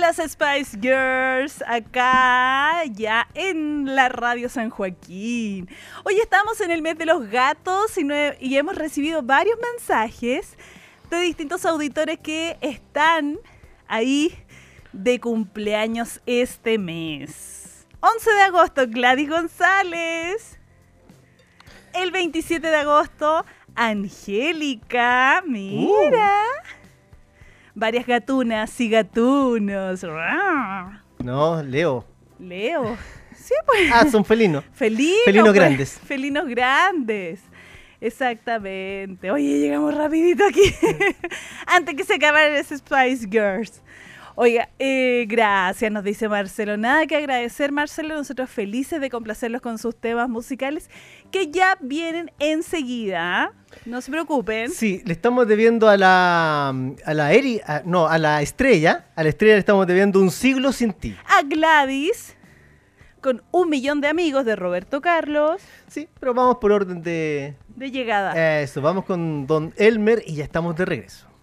las Spice Girls, acá ya en la Radio San Joaquín. Hoy estamos en el mes de los gatos y hemos recibido varios mensajes de distintos auditores que están ahí de cumpleaños este mes. 11 de agosto, Gladys González. El 27 de agosto, Angélica. Mira. Varias gatunas y gatunos. No, Leo. Leo. Sí, pues. Ah, son felinos. Felinos Felinos pues. grandes. Felinos grandes. Exactamente. Oye, llegamos rapidito aquí. Antes que se acabaran las Spice Girls. Oiga, gracias, nos dice Marcelo. Nada que agradecer, Marcelo. Nosotros felices de complacerlos con sus temas musicales que ya vienen enseguida. No se preocupen. Sí, le estamos debiendo a la estrella. A la estrella le estamos debiendo Un siglo sin ti. A Gladys, con 1 millón de amigos, de Roberto Carlos. Sí, pero vamos por orden de llegada. Eso, vamos con Don Elmer y ya estamos de regreso.